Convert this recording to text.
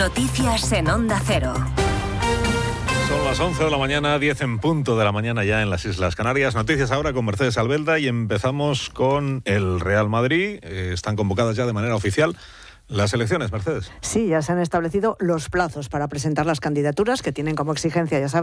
Noticias en Onda Cero. Son las 11 de la mañana, 10 en punto de la mañana ya en las Islas Canarias. Noticias ahora con Mercedes Albelda y empezamos con el Real Madrid. Están convocadas ya de manera oficial las elecciones, Mercedes. Sí, ya se han establecido los plazos para presentar las candidaturas que tienen como exigencia, ya sabes,